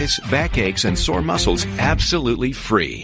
arthritis, backaches, and sore muscles absolutely free.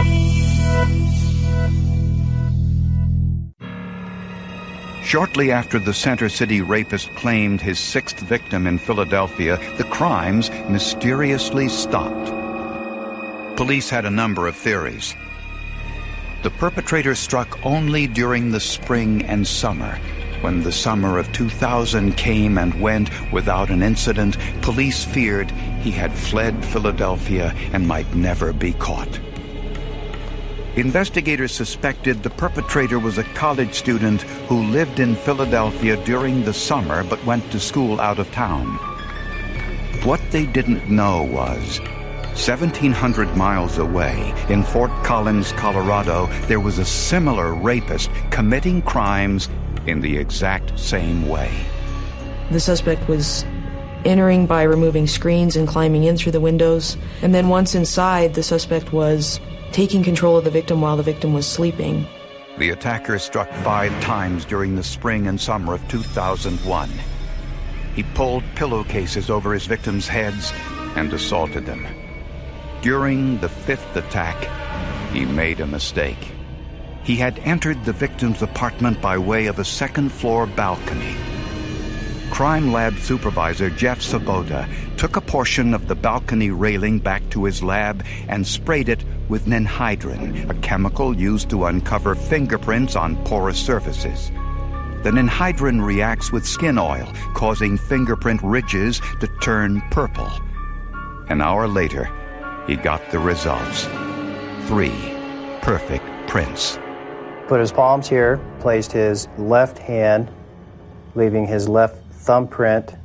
Shortly after the Center City rapist claimed his sixth victim in Philadelphia, the crimes mysteriously stopped. Police had a number of theories. The perpetrator struck only during the spring and summer. When the summer of 2000 came and went without an incident, police feared he had fled Philadelphia and might never be caught. Investigators suspected the perpetrator was a college student who lived in Philadelphia during the summer but went to school out of town. What they didn't know was 1,700 miles away, in Fort Collins, Colorado, there was a similar rapist committing crimes in the exact same way. The suspect was entering by removing screens and climbing in through the windows. And then once inside, the suspect was taking control of the victim while the victim was sleeping. The attacker struck 5 times during the spring and summer of 2001. He pulled pillowcases over his victims' heads and assaulted them. During the 5th attack, he made a mistake. He had entered the victim's apartment by way of a second-floor balcony. Crime Lab Supervisor Jeff Sabota took a portion of the balcony railing back to his lab and sprayed it with ninhydrin, a chemical used to uncover fingerprints on porous surfaces. The ninhydrin reacts with skin oil, causing fingerprint ridges to turn purple. An hour later, he got the results. 3 perfect prints. Put his palms here, placed his left hand, leaving his left thumbprint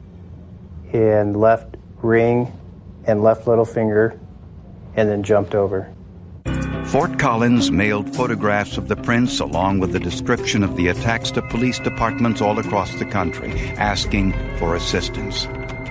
and left ring and left little finger, and then jumped over. Fort Collins mailed photographs of the prints along with a description of the attacks to police departments all across the country, asking for assistance.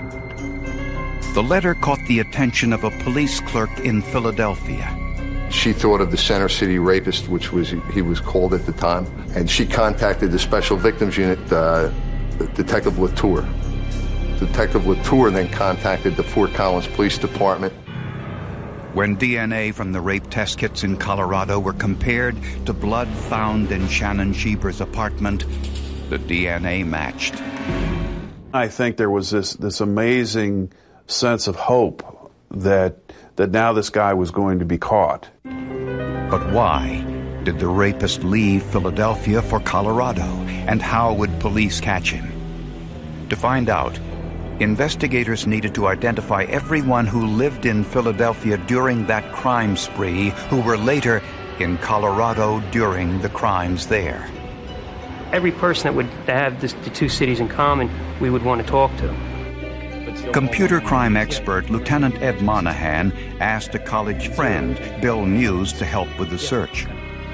The letter caught the attention of a police clerk in Philadelphia. She thought of the Center City rapist, which he was called at the time, and she contacted the Special Victims Unit, Detective Latour. Detective Latour then contacted the Fort Collins Police Department. When DNA from the rape test kits in Colorado were compared to blood found in Shannon Schieber's apartment, the DNA matched. I think there was this amazing sense of hope that now this guy was going to be caught. But why did the rapist leave Philadelphia for Colorado, and how would police catch him? To find out, investigators needed to identify everyone who lived in Philadelphia during that crime spree, who were later in Colorado during the crimes there. Every person that have the two cities in common, we would want to talk to. Computer crime expert Lieutenant Ed Monahan asked a college friend, Bill Muse, to help with the search.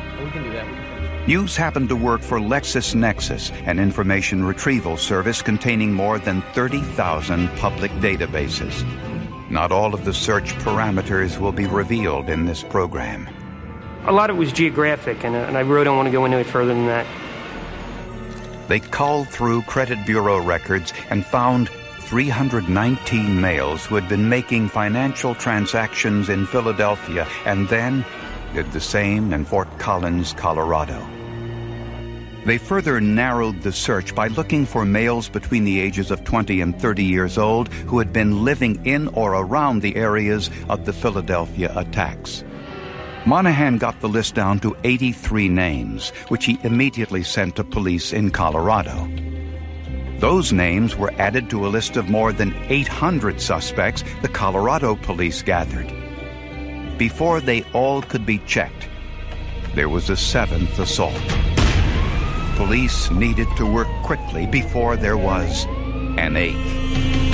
Muse happened to work for LexisNexis, an information retrieval service containing more than 30,000 public databases. Not all of the search parameters will be revealed in this program. A lot of it was geographic, and I really don't want to go into it further than that. They culled through credit bureau records and found 319 males who had been making financial transactions in Philadelphia and then did the same in Fort Collins, Colorado. They further narrowed the search by looking for males between the ages of 20 and 30 years old who had been living in or around the areas of the Philadelphia attacks. Monahan got the list down to 83 names, which he immediately sent to police in Colorado. Those names were added to a list of more than 800 suspects the Colorado police gathered. Before they all could be checked, there was a 7th assault. Police needed to work quickly before there was an 8th.